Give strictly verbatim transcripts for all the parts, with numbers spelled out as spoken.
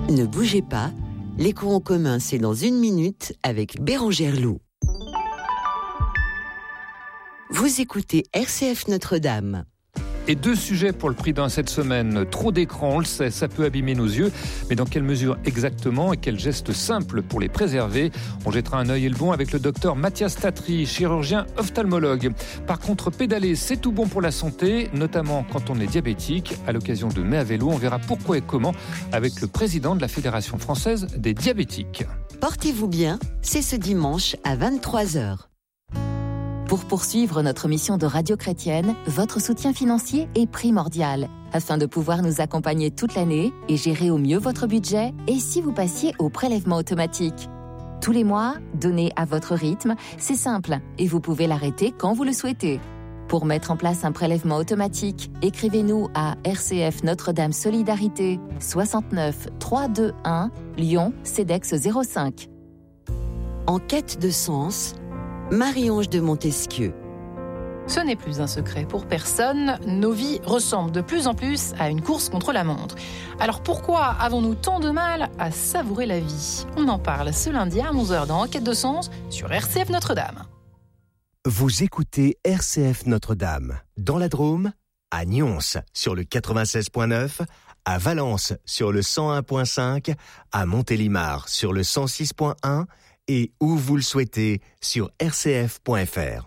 Ne bougez pas, l'écho en commun, c'est dans une minute avec Bérangère Loup. Vous écoutez R C F Notre-Dame. Et deux sujets pour le prix d'un cette semaine. Trop d'écran, on le sait, ça peut abîmer nos yeux. Mais dans quelle mesure exactement et quels gestes simples pour les préserver? On jettera un œil et le bon avec le docteur Mathias Tatry, chirurgien ophtalmologue. Par contre, pédaler, c'est tout bon pour la santé, notamment quand on est diabétique. À l'occasion de Mai à vélo, on verra pourquoi et comment avec le président de la Fédération française des diabétiques. Portez-vous bien, c'est ce dimanche à vingt-trois heures. Pour poursuivre notre mission de radio chrétienne, votre soutien financier est primordial afin de pouvoir nous accompagner toute l'année et gérer au mieux votre budget. Et si vous passiez au prélèvement automatique? Tous les mois, donnez à votre rythme, c'est simple et vous pouvez l'arrêter quand vous le souhaitez. Pour mettre en place un prélèvement automatique, écrivez-nous à R C F Notre-Dame Solidarité soixante-neuf trois cent vingt-et-un Lyon Cedex zéro cinq. En quête de sens, Marie-Ange de Montesquieu. Ce n'est plus un secret pour personne, nos vies ressemblent de plus en plus à une course contre la montre. Alors pourquoi avons-nous tant de mal à savourer la vie? On en parle ce lundi à onze heures dans Enquête de sens sur R C F Notre-Dame. Vous écoutez R C F Notre-Dame, dans la Drôme, à Nyons sur le quatre-vingt-seize virgule neuf, à Valence sur le cent un virgule cinq, à Montélimar sur le cent six virgule un et où vous le souhaitez sur r c f point f r.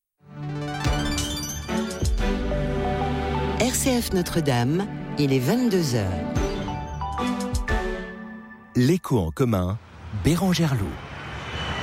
R C F Notre-Dame, il est vingt-deux heures. L'écho en commun, Bérangère Loup.